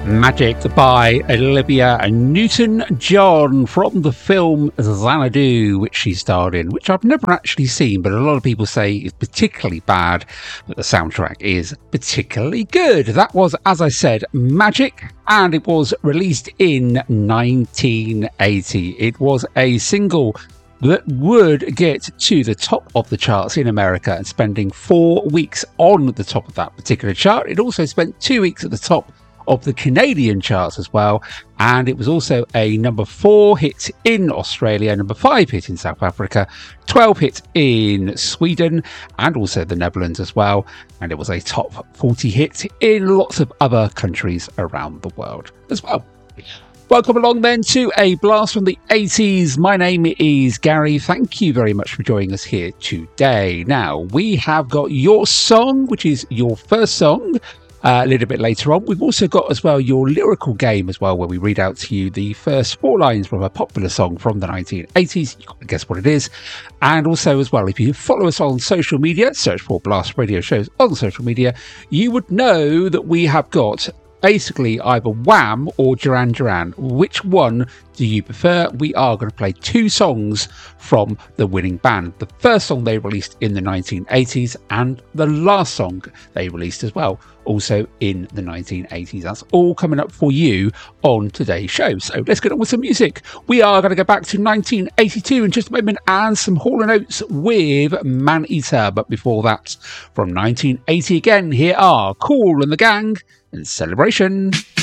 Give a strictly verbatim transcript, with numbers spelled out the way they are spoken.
Magic by Olivia Newton-John from the film Xanadu, which she starred in, which I've never actually seen, but a lot of people say is particularly bad, but the soundtrack is particularly good. That was, as I said, Magic, and it was released in nineteen eighty. It was a single that would get to the top of the charts in America and spending four weeks on the top of that particular chart. It also spent two weeks at the top of the Canadian charts as well, and it was also a number four hit in Australia, number five hit in South Africa, twelve hit in Sweden and also the Netherlands as well, and it was a top forty hit in lots of other countries around the world as well. Welcome along then to a blast from the eighties. My name is Gary. Thank you very much for joining us here today. Now, we have got your song, which is your first song, Uh, a little bit later on. We've also got as well your lyrical game as well, where we read out to you the first four lines from a popular song from the nineteen eighties. You've got to guess what it is. And also as well, if you follow us on social media, search for Blast Radio Shows on social media, you would know that we have got basically either Wham or Duran Duran. Which one do you prefer? We are going to play two songs from the winning band. The first song they released in the nineteen eighties and the last song they released as well, also in the nineteen eighties. That's all coming up for you on today's show. So let's get on with some music. We are going to go back to nineteen eighty-two in just a moment and some Hall and Oates with Man Eater. But before that, from nineteen eighty again, here are Kool and the Gang and Celebration.